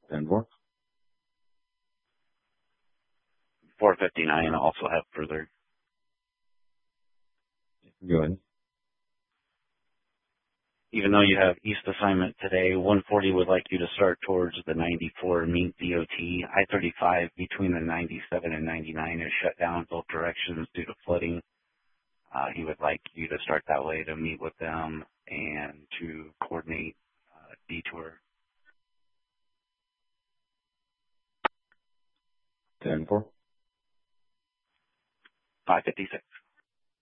10-4. 459 also have further. Go ahead. Even though you have east assignment today, 140 would like you to start towards the 94 meet DOT. I-35 between the 97 and 99 is shut down both directions due to flooding. He would like you to start that way to meet with them and to coordinate detour. 10-4. 556.